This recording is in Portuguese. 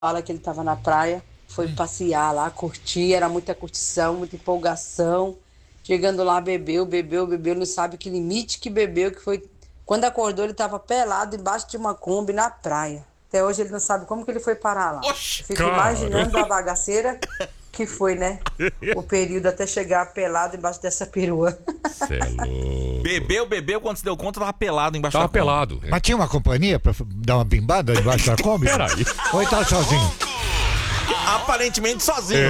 fala que ele estava na praia, foi passear lá, curtir, era muita curtição, muita empolgação. Chegando lá, bebeu, não sabe que limite que bebeu, que foi. Quando acordou, ele estava pelado embaixo de uma Kombi na praia. Até hoje ele não sabe como que ele foi parar lá. Oxi, Eu fico cara. imaginando a bagaceira que foi, né? O período até chegar pelado embaixo dessa perua. Cê é louco. Bebeu, quando se deu conta, tava pelado embaixo Tava da cama. pelado. Mas tinha uma companhia pra dar uma bimbada debaixo da Kombi? Peraí. Ou ele tava sozinho? Aparentemente sozinho.